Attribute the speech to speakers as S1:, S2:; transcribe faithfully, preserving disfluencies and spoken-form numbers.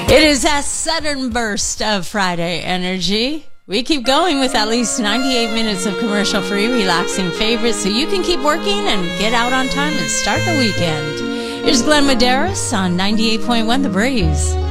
S1: It is that sudden burst of Friday energy. We keep going with at least ninety-eight minutes of commercial-free, relaxing favorites so you can keep working and get out on time and start the weekend. Here's Glenn Medeiros on ninety-eight point one The Breeze.